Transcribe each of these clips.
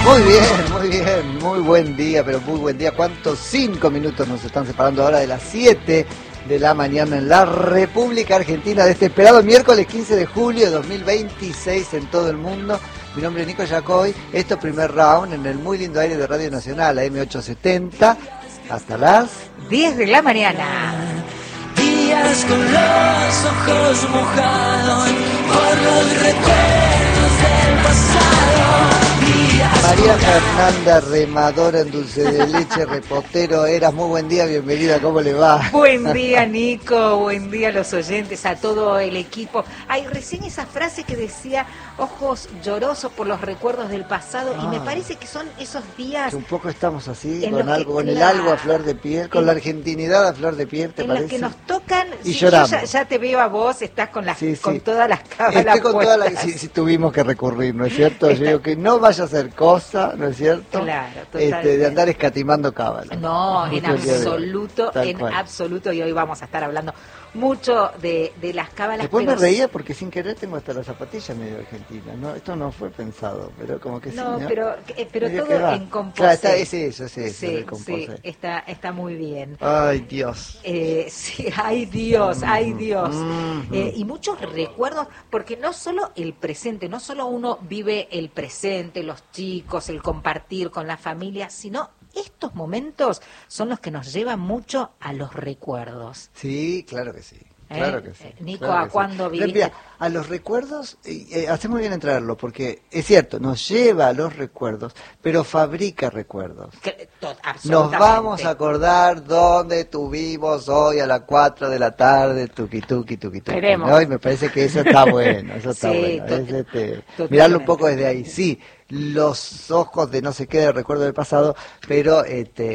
Muy bien, muy buen día, pero muy buen día. ¿Cuántos 5 minutos nos están separando ahora de las 7 de la mañana en la República Argentina de este esperado miércoles 15 de julio de 2026 en todo el mundo? Mi nombre es Nico Yacoy, esto es Primer Round en el muy lindo aire de Radio Nacional, la M870, hasta las 10 de la mañana. Días con los ojos mojados por los recuerdos del pasado. María Fernanda, remadora en dulce de leche, repostero, Eras, muy buen día, bienvenida, ¿cómo le va? Buen día, Nico, buen día a los oyentes, a todo el equipo. Ay, recién esa frase que decía, ojos llorosos por los recuerdos del pasado, y me parece que son esos días... Que un poco estamos así, en con los algo, que- con el la- algo a flor de piel, con la argentinidad a flor de piel, ¿te en parece? los que nos tocan, Y sí, lloramos. yo ya te veo a vos, estás con las Sí, sí. con todas las cábalas Estoy con toda la... puestas. Si tuvimos que recurrir, ¿no es cierto? Yo digo que no vaya a hacer cosa, ¿no es cierto? Claro, totalmente. de andar escatimando cábalas. No, en Justo el día de hoy. absoluto, Tal cual. absoluto, y hoy vamos a estar hablando mucho de las cábalas. Después pero me reía porque sin querer tengo hasta la zapatilla medio argentina, ¿no? Esto no fue pensado, pero como que No, sí, ¿no? pero Medio todo que va. en composé. Claro, es eso, Sí, el sí, composé. está muy bien. Ay, Dios. Sí, ay Dios, ay Dios. Mhm. Y muchos recuerdos, porque no solo el presente, no solo uno vive el presente, los chicos, el compartir con la familia, sino estos momentos son los que nos llevan mucho a los recuerdos. Sí, claro que sí. Claro que sí. Nico, claro ¿a que sí. cuándo Pero viviste? mira, a los recuerdos, hacemos bien en traerlo, porque es cierto, nos lleva a los recuerdos, pero fabrica recuerdos. Nos Absolutamente. vamos a acordar dónde estuvimos hoy a las 4 de la tarde, tuqui. Queremos. ¿No? Y me parece que eso está bueno, eso está Sí, bueno. totalmente. Mirarlo un poco desde ahí, sí, los ojos de no sé qué, de recuerdo del pasado, pero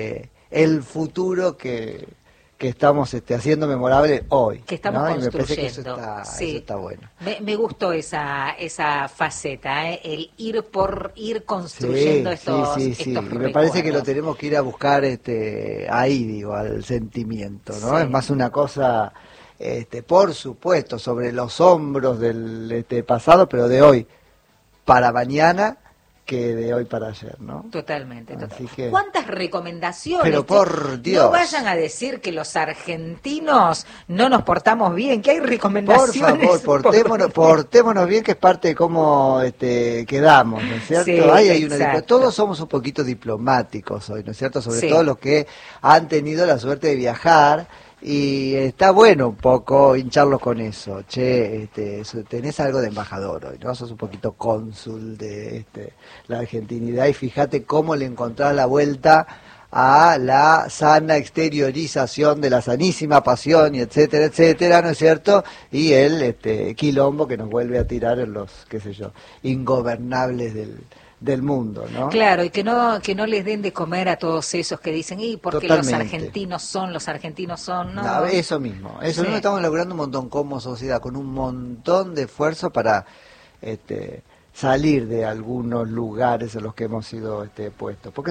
el futuro que estamos haciendo memorable hoy. Que estamos ¿no? Y me construyendo. parece que eso está bueno. Me gustó esa faceta, el ir construyendo estos sí. estos Y me recuerdos. parece que lo tenemos que ir a buscar ahí, digo, al sentimiento, ¿no? Sí. Es más una cosa, por supuesto, sobre los hombros del pasado, pero de hoy para mañana que de hoy para ayer, ¿no? Totalmente. Así que... ¿Cuántas recomendaciones? Pero por Dios. No vayan a decir que los argentinos no nos portamos bien, que hay Por recomendaciones. favor, portémonos bien, que es parte de cómo quedamos, ¿no es cierto? Sí, Hay una exacto. todos somos un poquito diplomáticos hoy, ¿no es cierto? Sobre Sí. todo los que han tenido la suerte de viajar, y está bueno un poco hincharlos con eso. Che, tenés algo de embajador hoy, ¿no? Sos un poquito cónsul de la argentinidad, y fíjate cómo le encontrás la vuelta a la sana exteriorización de la sanísima pasión, y etcétera, ¿no es cierto? Y el quilombo que nos vuelve a tirar en los, qué sé yo, ingobernables del mundo, ¿no? Claro, y que no les den de comer a todos esos que dicen, y porque Totalmente. los argentinos son, ¿no? No, eso mismo Sí. Estamos logrando un montón como sociedad, con un montón de esfuerzo para salir de algunos lugares en los que hemos sido puestos. Porque